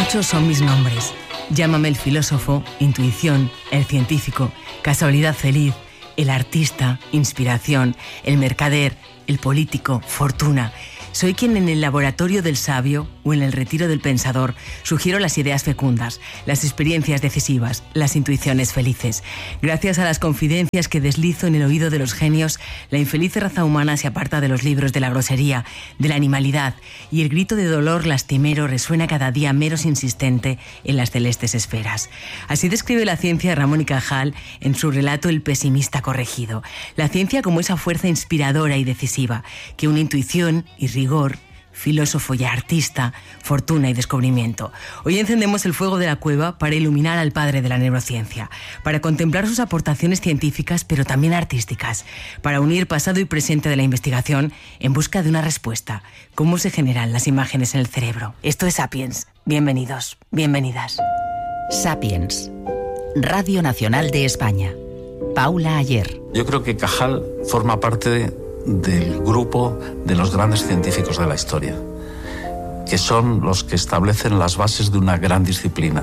Muchos son mis nombres. Llámame el filósofo, intuición, el científico, casualidad feliz, el artista, inspiración, el mercader, el político, fortuna. Soy quien en el laboratorio del sabio o en el retiro del pensador sugiero las ideas fecundas, las experiencias decisivas, las intuiciones felices. Gracias a las confidencias que deslizo en el oído de los genios, la infeliz raza humana se aparta de los libros de la grosería, de la animalidad, y el grito de dolor lastimero resuena cada día menos insistente en las celestes esferas. Así describe la ciencia Ramón y Cajal en su relato El pesimista corregido. La ciencia como esa fuerza inspiradora y decisiva que una intuición y rigor, filósofo y artista, fortuna y descubrimiento. Hoy encendemos el fuego de la cueva para iluminar al padre de la neurociencia, para contemplar sus aportaciones científicas pero también artísticas, para unir pasado y presente de la investigación en busca de una respuesta. ¿Cómo se generan las imágenes en el cerebro? Esto es Sapiens. Bienvenidos, bienvenidas. Sapiens, Radio Nacional de España. Paula Ayer. Yo creo que Cajal forma parte del grupo de los grandes científicos de la historia, que son los que establecen las bases de una gran disciplina.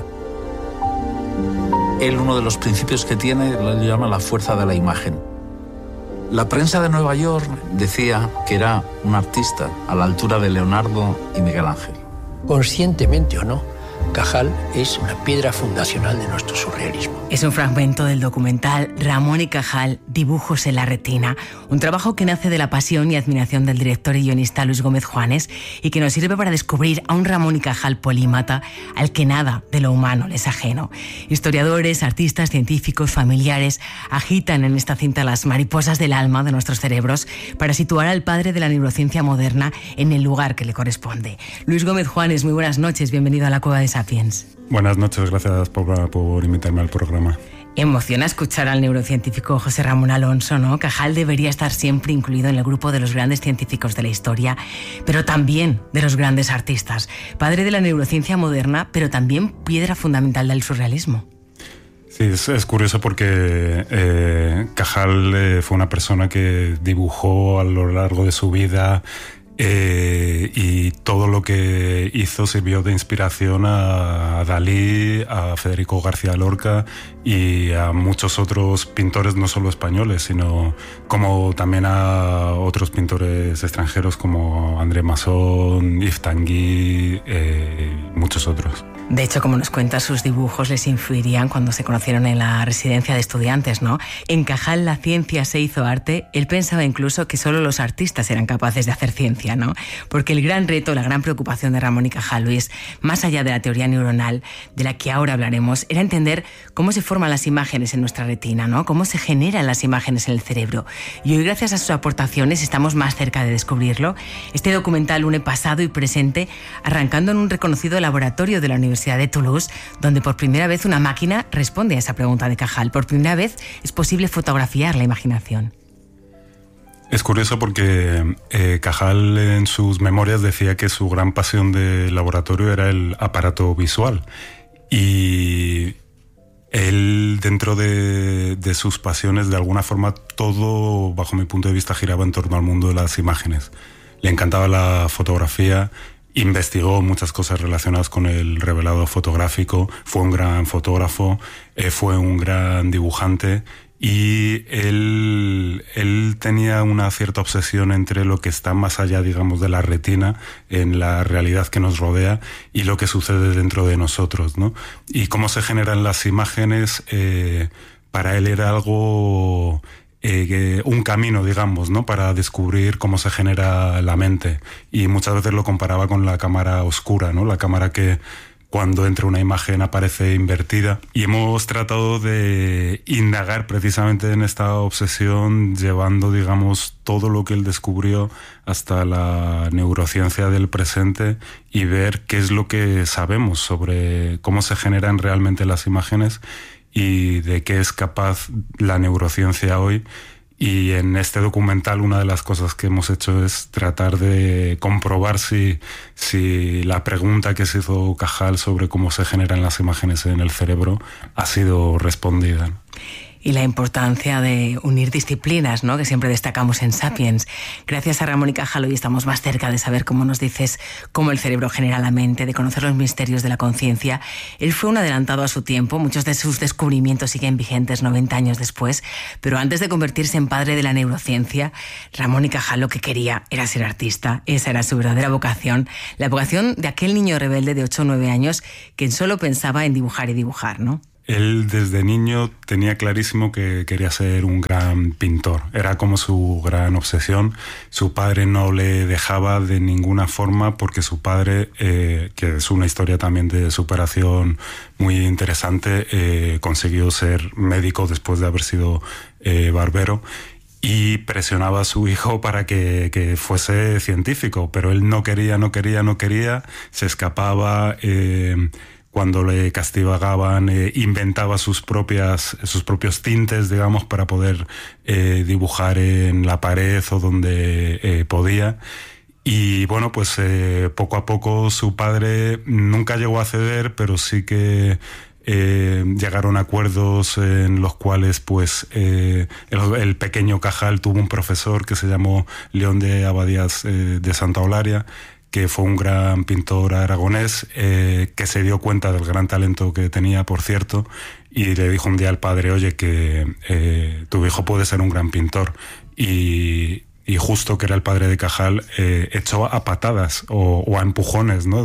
Él, uno de los principios que tiene, lo llama la fuerza de la imagen. La prensa de Nueva York decía que era un artista a la altura de Leonardo y Miguel Ángel. Conscientemente o no, Cajal es una piedra fundacional de nuestro surrealismo. Es un fragmento del documental Ramón y Cajal, Dibujos en la retina, un trabajo que nace de la pasión y admiración del director y guionista Luis Gómez Juanes y que nos sirve para descubrir a un Ramón y Cajal polímata al que nada de lo humano le es ajeno. Historiadores, artistas, científicos, familiares agitan en esta cinta las mariposas del alma de nuestros cerebros para situar al padre de la neurociencia moderna en el lugar que le corresponde. Luis Gómez Juanes, muy buenas noches, bienvenido a la Cueva de Sapiens. Buenas noches, gracias por invitarme al programa. Emociona escuchar al neurocientífico José Ramón Alonso, ¿no? Cajal debería estar siempre incluido en el grupo de los grandes científicos de la historia, pero también de los grandes artistas. Padre de la neurociencia moderna, pero también piedra fundamental del surrealismo. Sí, es curioso porque Cajal fue una persona que dibujó a lo largo de su vida y todo lo que hizo sirvió de inspiración a Dalí, a Federico García Lorca y a muchos otros pintores, no solo españoles, sino como también a otros pintores extranjeros como André Masson, Yves Tanguy y muchos otros. De hecho, como nos cuenta, sus dibujos les influirían cuando se conocieron en la residencia de estudiantes, ¿no? En Cajal la ciencia se hizo arte. Él pensaba incluso que solo los artistas eran capaces de hacer ciencia, ¿no? Porque el gran reto, la gran preocupación de Ramón y Cajal, Luis, más allá de la teoría neuronal, de la que ahora hablaremos, era entender cómo se forman las imágenes en nuestra retina, ¿no? Cómo se generan las imágenes en el cerebro. Y hoy, gracias a sus aportaciones, estamos más cerca de descubrirlo. Este documental une pasado y presente, arrancando en un reconocido laboratorio de la Universidad de Toulouse, donde por primera vez una máquina responde a esa pregunta de Cajal. Por primera vez es posible fotografiar la imaginación. Es curioso porque Cajal en sus memorias decía que su gran pasión de laboratorio era el aparato visual. Y él, dentro de sus pasiones, de alguna forma, todo, bajo mi punto de vista, giraba en torno al mundo de las imágenes. Le encantaba la fotografía. Investigó muchas cosas relacionadas con el revelado fotográfico, fue un gran fotógrafo, fue un gran dibujante y él tenía una cierta obsesión entre lo que está más allá, digamos, de la retina, en la realidad que nos rodea y lo que sucede dentro de nosotros, ¿no? Y cómo se generan las imágenes, para él era algo... un camino, digamos, ¿no? Para descubrir cómo se genera la mente, y muchas veces lo comparaba con la cámara oscura, ¿no? La cámara que cuando entra una imagen aparece invertida, y hemos tratado de indagar precisamente en esta obsesión, llevando, digamos, todo lo que él descubrió hasta la neurociencia del presente y ver qué es lo que sabemos sobre cómo se generan realmente las imágenes y de qué es capaz la neurociencia hoy. Y en este documental una de las cosas que hemos hecho es tratar de comprobar si la pregunta que se hizo Cajal sobre cómo se generan las imágenes en el cerebro ha sido respondida. Y la importancia de unir disciplinas, ¿no?, que siempre destacamos en Sapiens. Gracias a Ramón y Cajal hoy estamos más cerca de saber, como nos dices, cómo el cerebro genera la mente, de conocer los misterios de la conciencia. Él fue un adelantado a su tiempo, muchos de sus descubrimientos siguen vigentes 90 años después, pero antes de convertirse en padre de la neurociencia, Ramón y Cajal lo que quería era ser artista. Esa era su verdadera vocación, la vocación de aquel niño rebelde de 8 o 9 años que solo pensaba en dibujar y dibujar, ¿no? Él desde niño tenía clarísimo que quería ser un gran pintor. Era como su gran obsesión. Su padre no le dejaba de ninguna forma porque su padre, que es una historia también de superación muy interesante, consiguió ser médico después de haber sido barbero y presionaba a su hijo para que fuese científico, pero él no quería, se escapaba. Cuando le castigaban, inventaba sus propios tintes, digamos, para poder dibujar en la pared o donde podía. Y bueno, pues poco a poco su padre nunca llegó a ceder, pero sí que llegaron a acuerdos en los cuales pues el pequeño Cajal tuvo un profesor que se llamó León de Abadías de Santa Eulalia, que fue un gran pintor aragonés, que se dio cuenta del gran talento que tenía, por cierto, y le dijo un día al padre: oye, que tu hijo puede ser un gran pintor. Y justo, que era el padre de Cajal, echó a patadas o a empujones, ¿no?,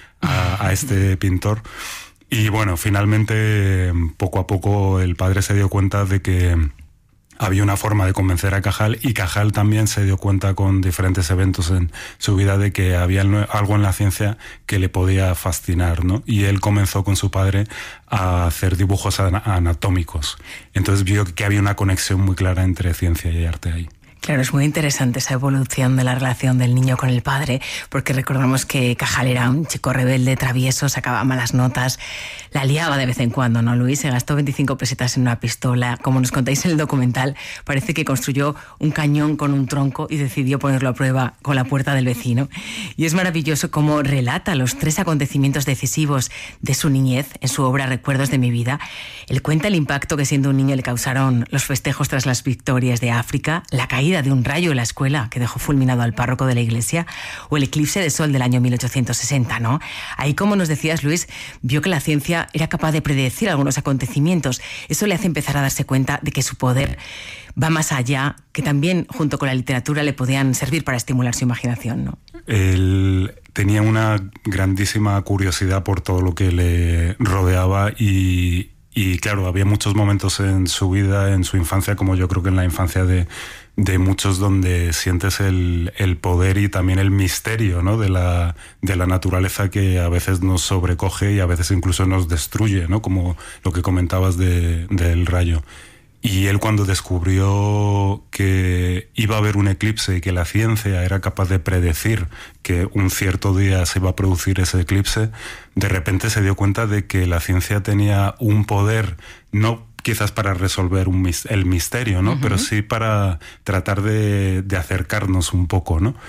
a este pintor. Y bueno, finalmente, poco a poco, el padre se dio cuenta de que había una forma de convencer a Cajal, y Cajal también se dio cuenta con diferentes eventos en su vida de que había algo en la ciencia que le podía fascinar, ¿no? Y él comenzó con su padre a hacer dibujos anatómicos. Entonces vio que había una conexión muy clara entre ciencia y arte ahí. Claro, es muy interesante esa evolución de la relación del niño con el padre, porque recordamos que Cajal era un chico rebelde, travieso, sacaba malas notas, la liaba de vez en cuando, ¿no, Luis? Se gastó 25 pesetas en una pistola. Como nos contáis en el documental, parece que construyó un cañón con un tronco y decidió ponerlo a prueba con la puerta del vecino. Y es maravilloso cómo relata los 3 acontecimientos decisivos de su niñez en su obra Recuerdos de mi vida. Él cuenta el impacto que siendo un niño le causaron los festejos tras las victorias de África, la caída de un rayo en la escuela que dejó fulminado al párroco de la iglesia, o el eclipse de sol del año 1860, ¿no? Ahí, como nos decías, Luis, vio que la ciencia era capaz de predecir algunos acontecimientos. Eso le hace empezar a darse cuenta de que su poder va más allá, que también, junto con la literatura, le podían servir para estimular su imaginación, ¿no? Él tenía una grandísima curiosidad por todo lo que le rodeaba y claro, había muchos momentos en su vida, en su infancia, como yo creo que en la infancia de muchos, donde sientes el poder y también el misterio, ¿no?, de la naturaleza, que a veces nos sobrecoge y a veces incluso nos destruye, ¿no?, como lo que comentabas del rayo. Y él, cuando descubrió que iba a haber un eclipse y que la ciencia era capaz de predecir que un cierto día se iba a producir ese eclipse, de repente se dio cuenta de que la ciencia tenía un poder, no quizás para resolver el misterio, ¿no? Uh-huh. Pero sí para tratar de acercarnos un poco, ¿no?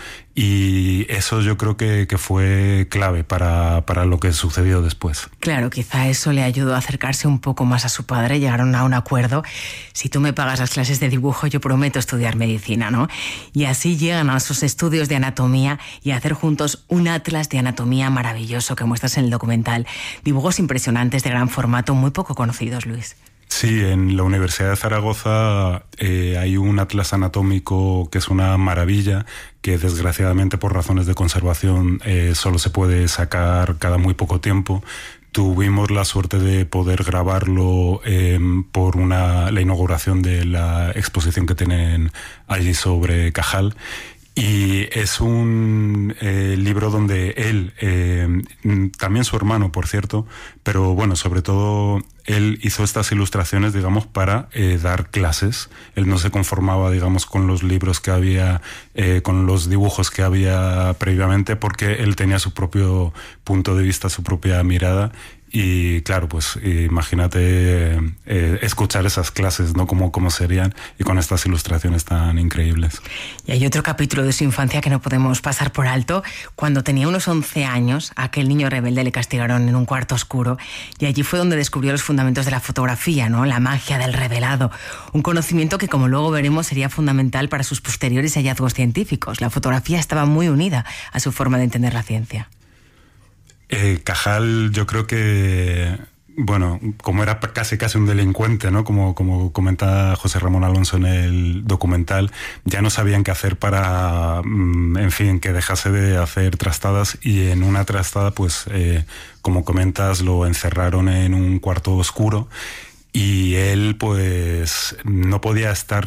Y eso yo creo que fue clave para lo que sucedió después. Claro, quizá eso le ayudó a acercarse un poco más a su padre. Llegaron a un acuerdo: si tú me pagas las clases de dibujo, yo prometo estudiar medicina, ¿no? Y así llegan a sus estudios de anatomía y a hacer juntos un atlas de anatomía maravilloso que muestras en el documental. Dibujos impresionantes de gran formato, muy poco conocidos, Luis. Sí, en la Universidad de Zaragoza hay un atlas anatómico que es una maravilla, que desgraciadamente por razones de conservación solo se puede sacar cada muy poco tiempo. Tuvimos la suerte de poder grabarlo por la inauguración de la exposición que tienen allí sobre Cajal. Y es un libro donde él, también su hermano, por cierto, pero bueno, sobre todo él hizo estas ilustraciones, digamos, para dar clases. Él no se conformaba, digamos, con los libros que había, con los dibujos que había previamente, porque él tenía su propio punto de vista, su propia mirada, Y claro, pues imagínate escuchar esas clases, ¿no? Cómo serían, y con estas ilustraciones tan increíbles. Y hay otro capítulo de su infancia que no podemos pasar por alto. Cuando tenía unos 11 años, a aquel niño rebelde le castigaron en un cuarto oscuro, y allí fue donde descubrió los fundamentos de la fotografía, ¿no? La magia del revelado. Un conocimiento que, como luego veremos, sería fundamental para sus posteriores hallazgos científicos. La fotografía estaba muy unida a su forma de entender la ciencia. Cajal, yo creo que, bueno, como era casi un delincuente, ¿no? Como comenta José Ramón Alonso en el documental, ya no sabían qué hacer para, en fin, que dejase de hacer trastadas, y en una trastada, pues, como comentas, lo encerraron en un cuarto oscuro. Y él, pues, no podía estar